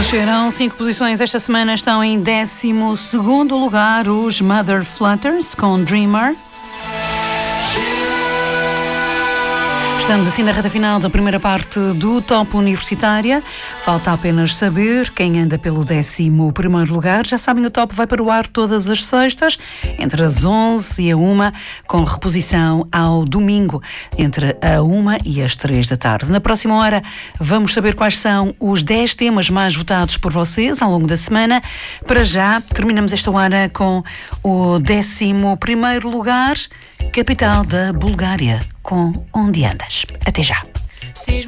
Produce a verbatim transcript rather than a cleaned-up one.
Desceram cinco posições esta semana, estão em décimo segundo lugar os Mother Flutters com Dreamer. Estamos assim na reta final da primeira parte do Top Universitária. Falta apenas saber quem anda pelo décimo primeiro lugar. Já sabem, o Top vai para o ar todas as sextas, entre as onze e a uma, com reposição ao domingo, entre a uma e as três da tarde. Na próxima hora vamos saber quais são os dez temas mais votados por vocês ao longo da semana. Para já, terminamos esta hora com o décimo primeiro lugar, capital da Bulgária, com Onde Andas. Até já.